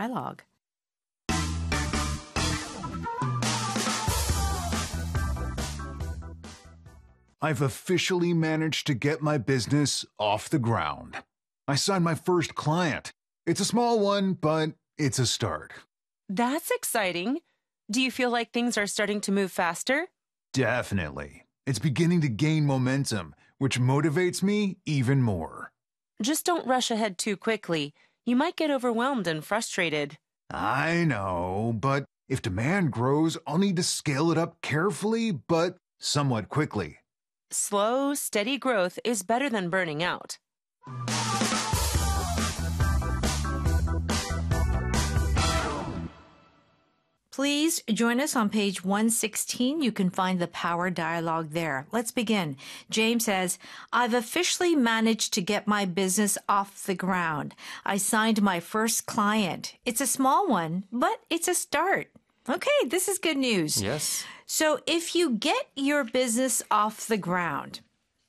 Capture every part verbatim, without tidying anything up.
dialogue. I've officially managed to get my business off the ground. I signed my first client. It's a small one, but it's a start. That's exciting. Do you feel like things are starting to move faster? Definitely. It's beginning to gain momentum, which motivates me even more. Just don't rush ahead too quickly. You might get overwhelmed and frustrated. I know, but if demand grows, I'll need to scale it up carefully, but somewhat quickly. Slow, steady growth is better than burning out. Please join us on page one sixteen. You can find the power dialogue there. Let's begin. James says, I've officially managed to get my business off the ground. I signed my first client. It's a small one, but it's a start. Okay, this is good news. Yes. So if you get your business off the ground,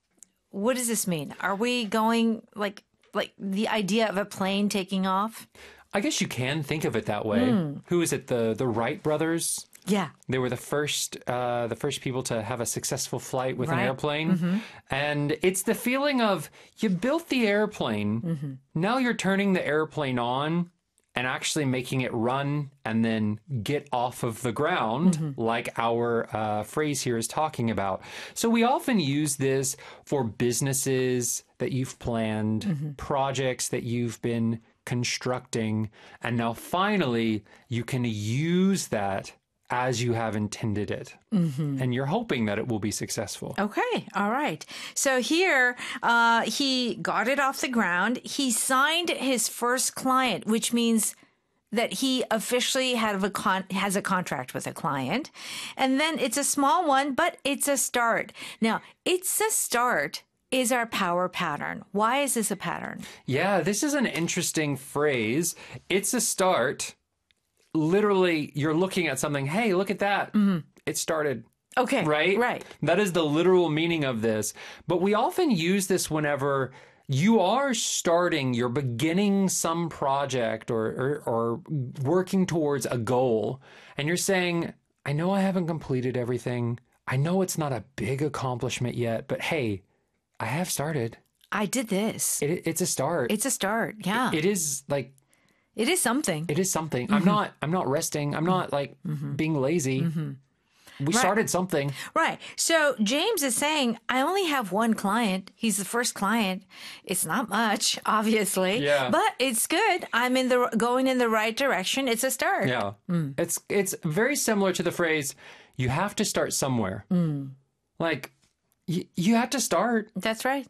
what does this mean? Are we going like like the idea of a plane taking off? I guess you can think of it that way. Mm. Who is it? The the Wright brothers? Yeah. They were the first uh, the first people to have a successful flight with right. an airplane. Mm-hmm. And it's the feeling of you built the airplane, mm-hmm. now you're turning the airplane on and actually making it run and then get off of the ground, mm-hmm. like our uh, phrase here is talking about. So we often use this for businesses that you've planned, mm-hmm. projects that you've been constructing, and now finally you can use that as you have intended it. Mm-hmm. And you're hoping that it will be successful. Okay. All right. So here, uh, he got it off the ground. He signed his first client, which means that he officially had a con- has a contract with a client. And then it's a small one, but it's a start. Now, it's a start is our power pattern. Why is this a pattern? Yeah, this is an interesting phrase. It's a start. Literally, you're looking at something. Hey, look at that. Mm-hmm. It started. Okay. Right? Right. That is the literal meaning of this. But we often use this whenever you are starting, you're beginning some project or, or, or working towards a goal. And you're saying, I know I haven't completed everything. I know it's not a big accomplishment yet, but hey, I have started. I did this. It, it's a start. It's a start. Yeah. It, it is like... It is something. It is something. Mm-hmm. I'm not, I'm not resting. I'm not like mm-hmm. being lazy. Mm-hmm. We right. started something. Right. So James is saying, I only have one client. He's the first client. It's not much, obviously, yeah. but it's good. I'm in the going in the right direction. It's a start. Yeah. Mm. It's, it's very similar to the phrase, you have to start somewhere. Mm. Like, y- you have to start. That's right.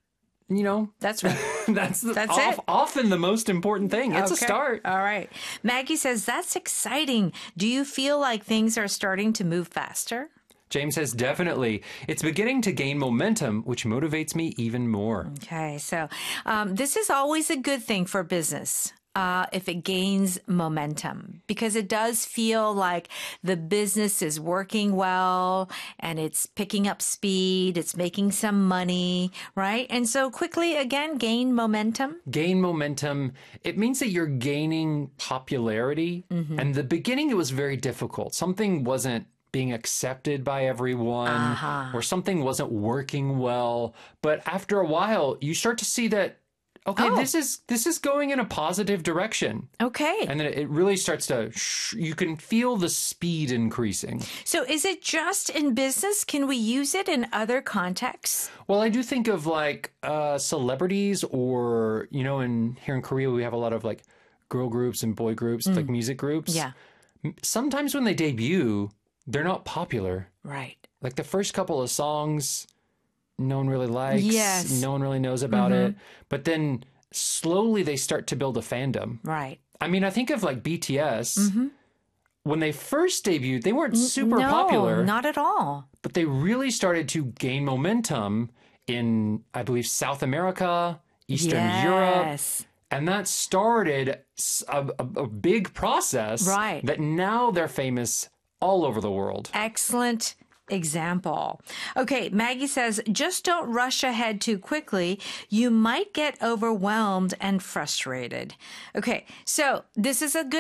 You know, that's right. that's that's off, it. often the most important thing. It's okay. a start. All right. Maggie says, that's exciting. Do you feel like things are starting to move faster? James says, definitely. It's beginning to gain momentum, which motivates me even more. Okay. So um, this is always a good thing for business. Uh, if it gains momentum, because it does feel like the business is working well and it's picking up speed, it's making some money, right? And so quickly, again, gain momentum. Gain momentum. It means that you're gaining popularity. Mm-hmm. And the beginning, it was very difficult. Something wasn't being accepted by everyone, uh-huh. or something wasn't working well. But after a while, you start to see that okay, oh. this is this is going in a positive direction. Okay. And then it really starts to, sh- you can feel the speed increasing. So is it just in business? Can we use it in other contexts? Well, I do think of like uh, celebrities or, you know, in here in Korea, we have a lot of like girl groups and boy groups, mm. like music groups. Yeah. Sometimes when they debut, they're not popular. Right. Like the first couple of songs, no one really likes. Yes. No one really knows about mm-hmm. it. But then slowly they start to build a fandom. Right. I mean, I think of like B T S. Mm-hmm. When they first debuted, they weren't super no, popular. Not at all. But they really started to gain momentum in, I believe, South America, Eastern yes. Europe. And that started a, a, a big process. Right. That now they're famous all over the world. Excellent example. Okay, Maggie says, just don't rush ahead too quickly. You might get overwhelmed and frustrated. Okay, so this is a good